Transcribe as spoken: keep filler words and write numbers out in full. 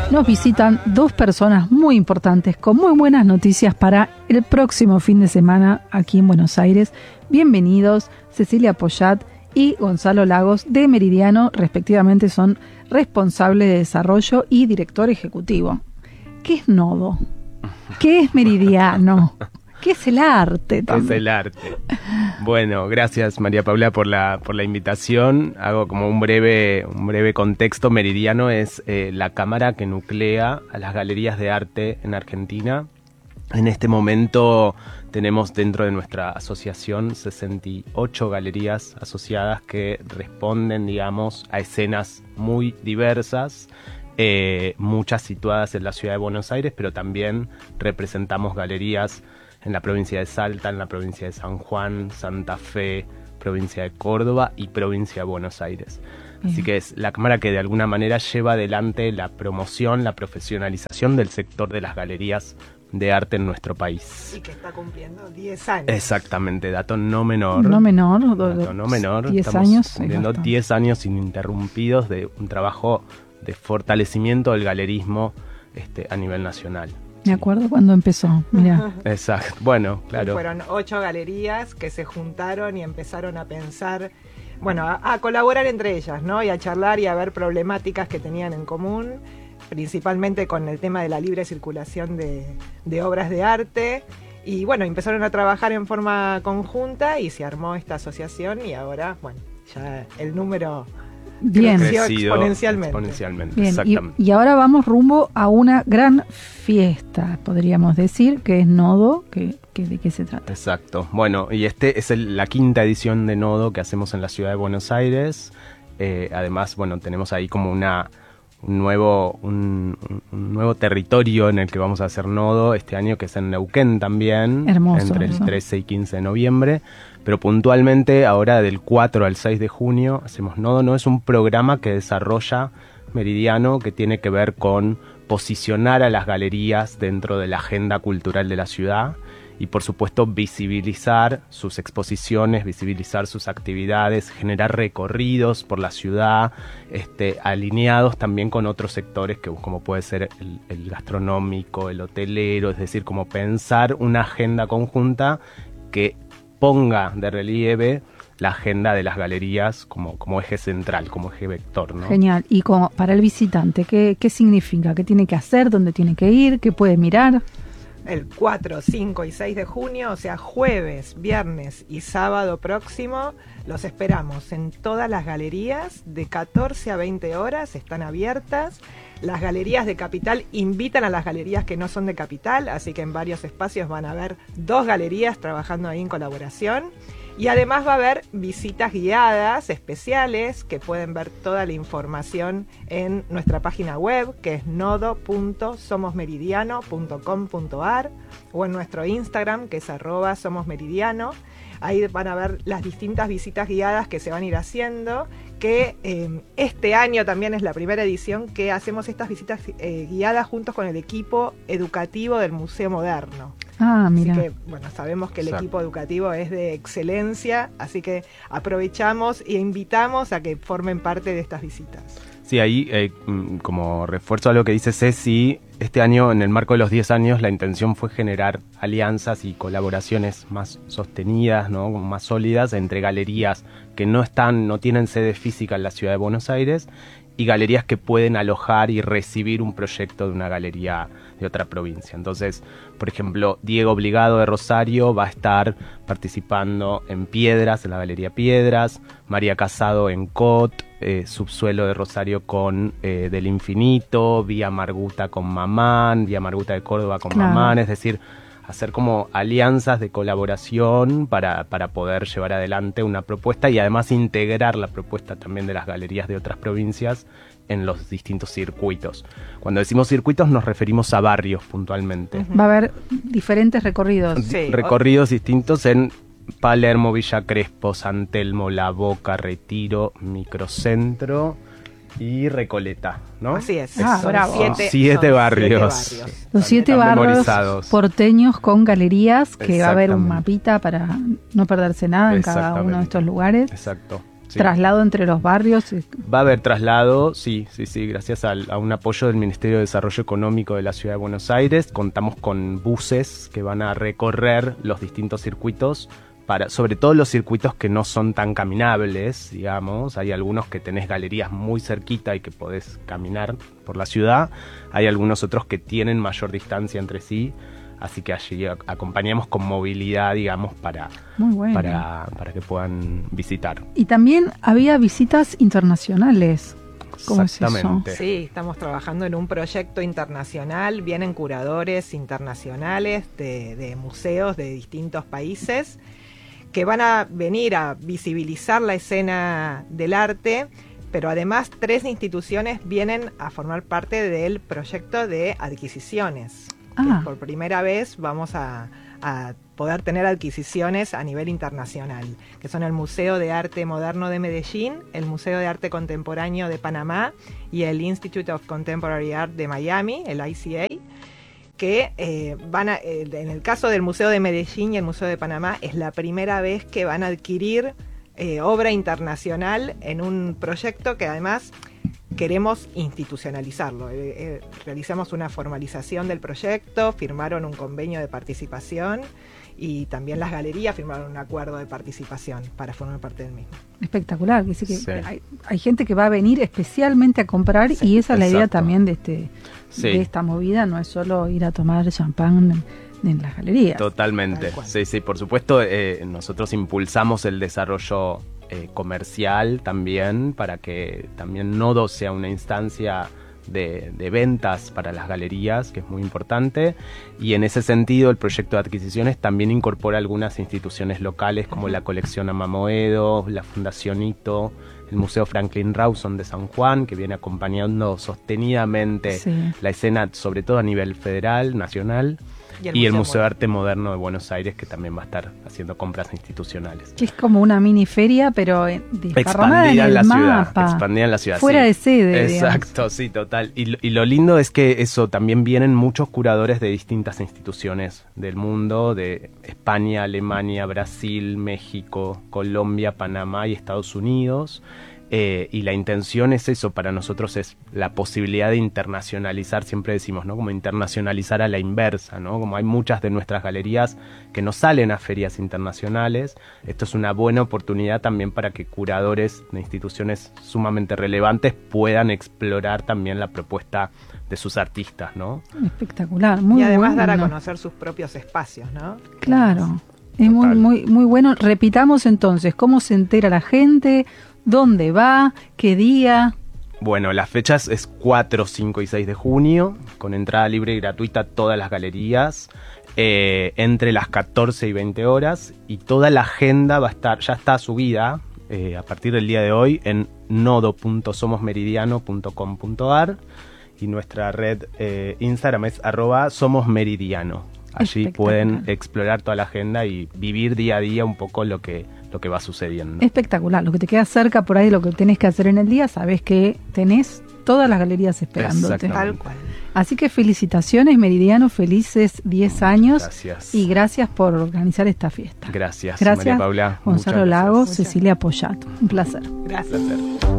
nos visitan dos personas muy importantes con muy buenas noticias para el próximo fin de semana aquí en Buenos Aires. Bienvenidos, Cecilia Poyat y Gonzalo Lagos de Meridiano, respectivamente son responsables de desarrollo y director ejecutivo. ¿Qué es Nodo? ¿Qué es Meridiano? ¿Qué es el arte también? ¿Qué es el arte? Bueno, gracias María Paula por la por la invitación. Hago como un breve un breve contexto. Meridiano es eh, la cámara que nuclea a las galerías de arte en Argentina. En este momento tenemos dentro de nuestra asociación sesenta y ocho galerías asociadas que responden, digamos, a escenas muy diversas. Eh, muchas situadas en la ciudad de Buenos Aires, pero también representamos galerías en la provincia de Salta, en la provincia de San Juan, Santa Fe, provincia de Córdoba y provincia de Buenos Aires. Bien. Así que es la cámara que de alguna manera lleva adelante la promoción, la profesionalización del sector de las galerías de arte en nuestro país. Y que está cumpliendo diez años. Exactamente, dato no menor. No menor. Dato no menor. diez Estamos años. cumpliendo diez años ininterrumpidos de un trabajo de fortalecimiento del galerismo este, a nivel nacional. Me acuerdo cuando empezó, mirá. Exacto, bueno, claro. Y fueron ocho galerías que se juntaron y empezaron a pensar, bueno, a, a colaborar entre ellas, ¿no? Y a charlar y a ver problemáticas que tenían en común, principalmente con el tema de la libre circulación de, de obras de arte. Y bueno, empezaron a trabajar en forma conjunta y se armó esta asociación y ahora, bueno, ya el número... Bien. Creció exponencialmente. exponencialmente Bien, exactamente. Y, y ahora vamos rumbo a una gran fiesta, podríamos decir, que es Nodo. Que, que, ¿De qué se trata? Exacto. Bueno, y este es el, la quinta edición de Nodo que hacemos en la ciudad de Buenos Aires. Eh, además, bueno, tenemos ahí como una un nuevo un, un nuevo territorio en el que vamos a hacer Nodo este año, que es en Neuquén también. Hermoso. Entre el eso. trece y quince de noviembre. Pero puntualmente, ahora del cuatro al seis de junio, hacemos Nodo. No es un programa que desarrolla Meridiano, que tiene que ver con posicionar a las galerías dentro de la agenda cultural de la ciudad y, por supuesto, visibilizar sus exposiciones, visibilizar sus actividades, generar recorridos por la ciudad, este, alineados también con otros sectores, que como puede ser el, el gastronómico, el hotelero, es decir, como pensar una agenda conjunta que ponga de relieve la agenda de las galerías como, como eje central, como eje vector, ¿no? Genial. Y como para el visitante, ¿qué, qué significa? ¿Qué tiene que hacer? ¿Dónde tiene que ir? ¿Qué puede mirar? El cuatro, cinco y seis de junio, o sea, jueves, viernes y sábado próximo, los esperamos en todas las galerías, de catorce a veinte horas, están abiertas. Las galerías de Capital invitan a las galerías que no son de Capital, así que en varios espacios van a haber dos galerías trabajando ahí en colaboración. Y además va a haber visitas guiadas especiales que pueden ver toda la información en nuestra página web, que es nodo punto somos meridiano punto com punto ar, o en nuestro Instagram, que es arroba somosmeridiano. Ahí van a ver las distintas visitas guiadas que se van a ir haciendo, que eh, este año también es la primera edición que hacemos estas visitas eh, guiadas juntos con el equipo educativo del Museo Moderno. Ah, mira. Así que, bueno, sabemos que el Exacto. equipo educativo es de excelencia, así que aprovechamos e invitamos a que formen parte de estas visitas. Sí, ahí eh, como refuerzo a lo que dice Ceci, este año, en el marco de los diez años, la intención fue generar alianzas y colaboraciones más sostenidas, ¿no? Más sólidas entre galerías que no están, no tienen sede física en la ciudad de Buenos Aires y galerías que pueden alojar y recibir un proyecto de una galería de otra provincia. Entonces, por ejemplo, Diego Obligado de Rosario va a estar participando en Piedras, en la Galería Piedras, María Casado en Cot, eh, Subsuelo de Rosario con eh, Del Infinito, Vía Marguta con Mamán, Vía Marguta de Córdoba con Claro. Mamán, es decir, hacer como alianzas de colaboración para, para poder llevar adelante una propuesta y además integrar la propuesta también de las galerías de otras provincias en los distintos circuitos. Cuando decimos circuitos nos referimos a barrios puntualmente. Va a haber diferentes recorridos. Sí. Recorridos distintos en Palermo, Villa Crespo, San Telmo, La Boca, Retiro, Microcentro y Recoleta, ¿no? Así es. Ah, son bravo. siete, Siete son barrios. siete barrios. Los siete Están barrios memorizados. porteños con galerías, que va a haber un Exactamente. mapita para no perderse nada en cada uno de Exactamente. estos lugares. Exacto. Sí. ¿Traslado entre los barrios? Va a haber traslado, sí, sí, sí, gracias al, a un apoyo del Ministerio de Desarrollo Económico de la Ciudad de Buenos Aires. Contamos con buses que van a recorrer los distintos circuitos, para, sobre todo los circuitos que no son tan caminables, digamos. Hay algunos que tenés galerías muy cerquita y que podés caminar por la ciudad. Hay algunos otros que tienen mayor distancia entre sí. Así que allí acompañamos con movilidad, digamos, para, Muy bueno. para, para que puedan visitar. Y también había visitas internacionales. ¿Cómo Exactamente. es eso? Sí, estamos trabajando en un proyecto internacional, vienen curadores internacionales de, de museos de distintos países que van a venir a visibilizar la escena del arte, pero además tres instituciones vienen a formar parte del proyecto de adquisiciones. Ah. Por primera vez vamos a, a poder tener adquisiciones a nivel internacional, que son el Museo de Arte Moderno de Medellín, el Museo de Arte Contemporáneo de Panamá y el Institute of Contemporary Art de Miami, el I C A, que eh, van a, eh, en el caso del Museo de Medellín y el Museo de Panamá, es la primera vez que van a adquirir eh, obra internacional en un proyecto que además queremos institucionalizarlo. Eh, eh, realizamos una formalización del proyecto, firmaron un convenio de participación y también las galerías firmaron un acuerdo de participación para formar parte del mismo. Espectacular. Que sí que Sí. hay, hay gente que va a venir especialmente a comprar Sí, y esa es la idea exacto. también de este Sí. de esta movida, no es solo ir a tomar champán en, en las galerías. Totalmente, Tal cual. sí, sí, por supuesto, eh, nosotros impulsamos el desarrollo eh, comercial también, para que también Nodo sea una instancia de, de ventas para las galerías, que es muy importante, y en ese sentido el proyecto de adquisiciones también incorpora algunas instituciones locales como la colección Amamoedo, la Fundación Ito, el Museo Franklin Rawson de San Juan, que viene acompañando sostenidamente Sí. la escena, sobre todo a nivel federal, nacional, y el Museo de Arte Moderno de Buenos Aires, que también va a estar haendo compras institucionales. Que es como una mini feria, pero en- desparramada Expandida en en la el ciudad, mapa. expandida en la ciudad, Fuera sí. de sede, Exacto, sí, total. Y, lo- y lo lindo es que eso, también vienen muchos curadores de distintas instituciones del mundo, de España, Alemania, Brasil, México, Colombia, Panamá y Estados Unidos. Eh, y la intención es eso, para nosotros es la posibilidad de internacionalizar, siempre decimos, ¿no? Como internacionalizar a la inversa, ¿no? Como hay muchas de nuestras galerías que no salen a ferias internacionales, esto es una buena oportunidad también para que curadores de instituciones sumamente relevantes puedan explorar también la propuesta de sus artistas, ¿no? Espectacular, muy y además bueno. dar a conocer sus propios espacios, ¿no? Claro, es muy, Total. muy, muy bueno. Repitamos entonces, ¿cómo se entera la gente? ¿Dónde va? ¿Qué día? Bueno, las fechas es cuatro, cinco y seis de junio, con entrada libre y gratuita a todas las galerías, eh, entre las catorce y veinte horas, y toda la agenda va a estar, ya está subida eh, a partir del día de hoy en nodo punto somos meridiano punto com punto ar, y nuestra red eh, Instagram es arroba somosmeridiano. Allí Espectacular. pueden explorar toda la agenda y vivir día a día un poco lo que, lo que va sucediendo. Espectacular, lo que te queda cerca por ahí, lo que tenés que hacer en el día, sabés que tenés todas las galerías esperándote. Exactamente. Tal cual. Así que felicitaciones, Meridiano, felices diez años. Gracias. Y gracias por organizar esta fiesta. Gracias, Gracias, María Paula. Gonzalo Muchas gracias. Lagos, Muchas Cecilia Pollato. Un placer. Gracias. Un placer.